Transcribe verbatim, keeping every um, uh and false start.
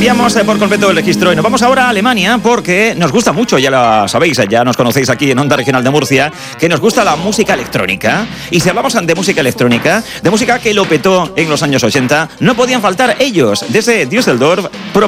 cambiamos por completo el registro y nos vamos ahora a Alemania porque nos gusta mucho, ya lo sabéis, ya nos conocéis aquí en Onda Regional de Murcia, que nos gusta la música electrónica. Y si hablamos de música electrónica, de música que lo petó en los años ochenta, no podían faltar ellos, desde Düsseldorf,